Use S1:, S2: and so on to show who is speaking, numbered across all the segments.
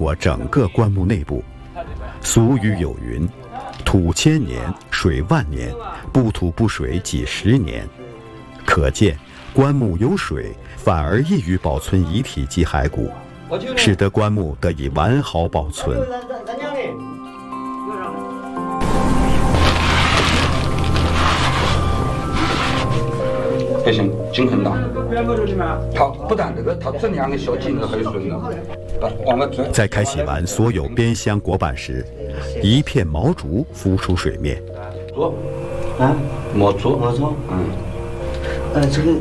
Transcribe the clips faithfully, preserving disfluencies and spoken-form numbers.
S1: 过整个棺木内部。俗语有云：“土千年，水万年，不土不水几十年。”可见，棺木有水反而易于保存遗体及骸骨，使得棺木得以完好保存。
S2: 还行，井很大。它不但这个，它整两个小井子还有水呢。往外钻。
S1: 在开洗完所有边箱椁板时，一片毛竹浮出水面。
S2: 竹啊，毛竹，
S3: 毛竹，
S2: 嗯，
S3: 呃，这个，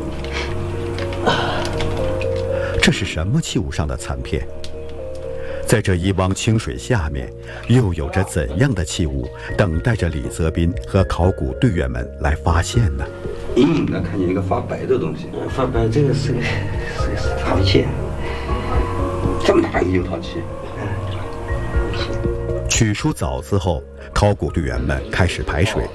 S1: 这是什么器物上的残片？在这一汪清水下面，又有着怎样的器物等待着李泽斌和考古队员们来发现呢？
S2: 隐隐的看见一个发白的东西。
S3: 发白，这个是个是个是陶器，
S2: 这么大一个陶器。
S1: 取出枣子后，考古队员们开始排水。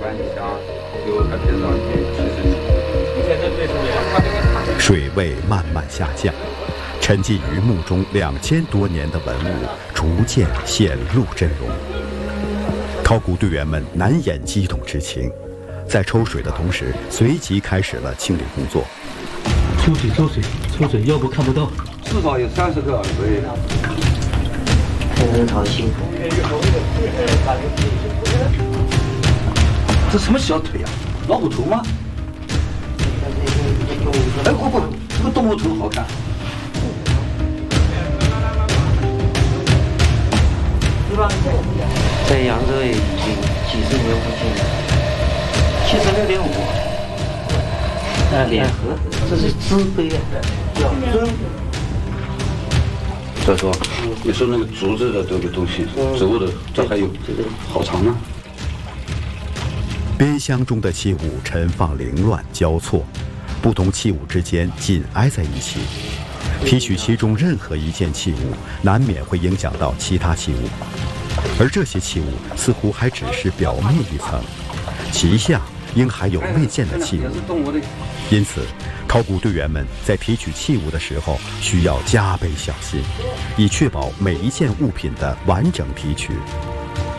S1: 水位慢慢下降，沉寂于墓中两千多年的文物逐渐显露真容。考古队员们难掩激动之情，在抽水的同时，随即开始了清理工作。
S4: 抽水，抽水，抽水，要不看不到。
S2: 至少有三十个对。
S3: 这是陶器。
S2: 这什么小腿啊？老虎头吗？哎，不不，这个动物头好看。
S3: 在扬州也已经几十年不见了。七十六点五。脸盒，这是纸杯啊，叫尊。
S2: 再说，你说那个竹子的这个东西，植物的，这还有好长呢。
S1: 边箱中的器物陈放凌乱交错，不同器物之间紧挨在一起。提取其中任何一件器物，难免会影响到其他器物，而这些器物似乎还只是表面一层，其下应还有未见的器物。因此，考古队员们在提取器物的时候需要加倍小心，以确保每一件物品的完整提取。